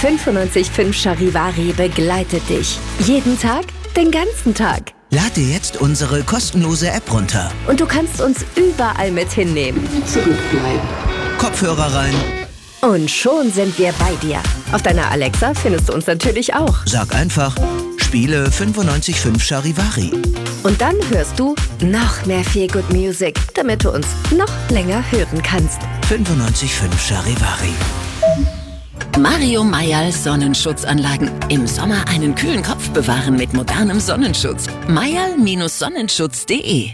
95.5 Charivari begleitet dich. Jeden Tag, den ganzen Tag. Lad dir jetzt unsere kostenlose App runter. Und du kannst uns überall mit hinnehmen. Zurückbleiben. Kopfhörer rein. Und schon sind wir bei dir. Auf deiner Alexa findest du uns natürlich auch. Sag einfach, spiele 95.5 Charivari. Und dann hörst du noch mehr Feel Good Music, damit du uns noch länger hören kannst. 95.5 Charivari. Mario Mayall Sonnenschutzanlagen. Im Sommer einen kühlen Kopf bewahren mit modernem Sonnenschutz. mayall-sonnenschutz.de.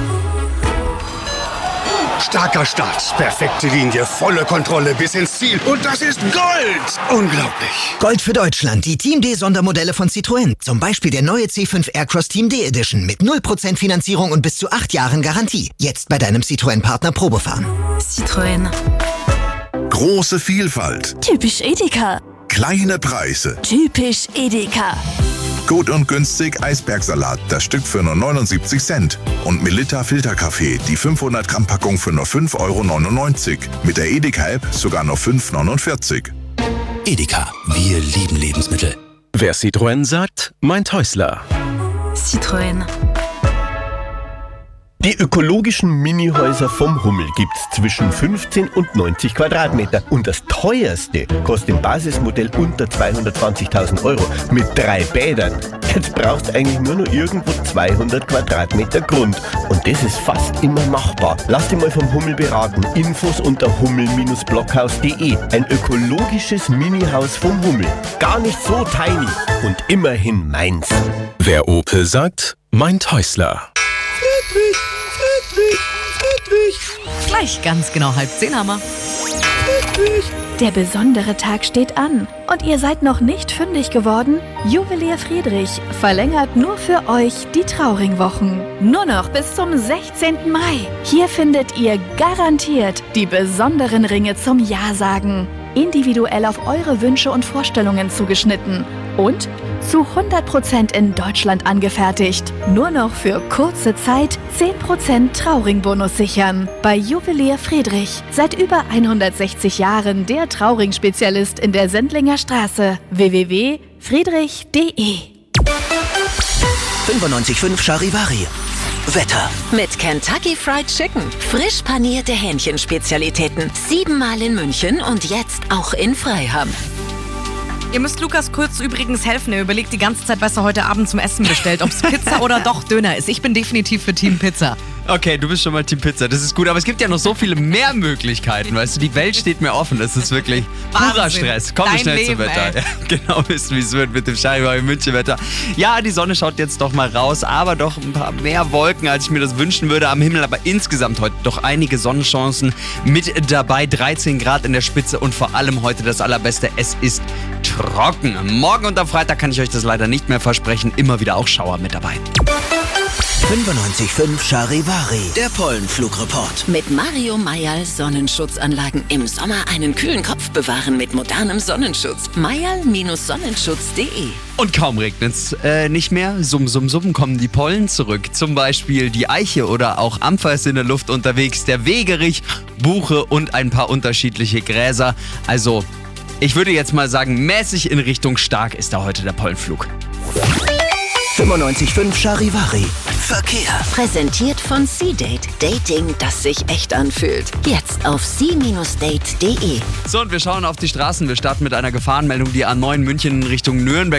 Starker Start, perfekte Linie, volle Kontrolle bis ins Ziel. Und das ist Gold! Unglaublich. Gold für Deutschland, die Team D Sondermodelle von Citroën. Zum Beispiel der neue C5 Aircross Team D Edition mit 0% Finanzierung und bis zu 8 Jahren Garantie. Jetzt bei deinem Citroën-Partner Probefahren. Citroën. Große Vielfalt. Typisch Edeka. Kleine Preise. Typisch Edeka. Gut und günstig Eisbergsalat, das Stück für nur 79 Cent. Und Melitta Filterkaffee, die 500 Gramm Packung für nur 5,99 €. Mit der Edeka-App sogar nur 5,49 €. Edeka, wir lieben Lebensmittel. Wer Citroën sagt, meint Häusler. Citroën. Die ökologischen Minihäuser vom Hummel gibt's zwischen 15 und 90 Quadratmeter. Und das teuerste kostet im Basismodell unter 220.000 € mit 3 Bädern. Jetzt braucht's eigentlich nur noch irgendwo 200 Quadratmeter Grund. Und das ist fast immer machbar. Lass dich mal vom Hummel beraten. Infos unter hummel-blockhaus.de. Ein ökologisches Minihaus vom Hummel. Gar nicht so tiny. Und immerhin meins. Wer Opel sagt, meint Häusler. Gleich ganz genau 9:30 haben wir. Der besondere Tag steht an und ihr seid noch nicht fündig geworden? Juwelier Friedrich verlängert nur für euch die Trauringwochen. Nur noch bis zum 16. Mai. Hier findet ihr garantiert die besonderen Ringe zum Ja-Sagen. Individuell auf eure Wünsche und Vorstellungen zugeschnitten. Und zu 100% in Deutschland angefertigt. Nur noch für kurze Zeit 10% Trauringbonus sichern. Bei Juwelier Friedrich. Seit über 160 Jahren der Trauring-Spezialist in der Sendlinger Straße. www.friedrich.de. 95.5 Charivari. Wetter. Mit Kentucky Fried Chicken. Frisch panierte Hähnchenspezialitäten. 7-mal in München und jetzt auch in Freiham. Ihr müsst Lukas kurz übrigens helfen. Er überlegt die ganze Zeit, was er heute Abend zum Essen bestellt. Ob es Pizza oder doch Döner ist. Ich bin definitiv für Team Pizza. Okay, du bist schon mal Team Pizza, das ist gut. Aber es gibt ja noch so viele mehr Möglichkeiten, weißt du. Die Welt steht mir offen, das ist wirklich purer Stress. Kommen wir schnell zum Wetter. Ja, genau, wissen, wie es wird mit dem Charivari München Wetter. Ja, die Sonne schaut jetzt doch mal raus, aber doch ein paar mehr Wolken, als ich mir das wünschen würde am Himmel. Aber insgesamt heute doch einige Sonnenchancen mit dabei. 13 Grad in der Spitze und vor allem heute das Allerbeste, es ist trocken. Morgen und am Freitag kann ich euch das leider nicht mehr versprechen. Immer wieder auch Schauer mit dabei. 95.5 Charivari, der Pollenflugreport. Mit Mario Mayall Sonnenschutzanlagen. Im Sommer einen kühlen Kopf bewahren mit modernem Sonnenschutz. mayall-sonnenschutz.de. Und kaum regnet's nicht mehr. Summ, summ, summ kommen die Pollen zurück. Zum Beispiel die Eiche oder auch Ampfer ist in der Luft unterwegs. Der Wegerich, Buche und ein paar unterschiedliche Gräser. Also, ich würde jetzt mal sagen, mäßig in Richtung stark ist da heute der Pollenflug. 95.5 Charivari. Verkehr. Präsentiert von C-Date. Dating, das sich echt anfühlt. Jetzt auf c-date.de. So, und wir schauen auf die Straßen. Wir starten mit einer Gefahrenmeldung, die A9 München in Richtung Nürnberg.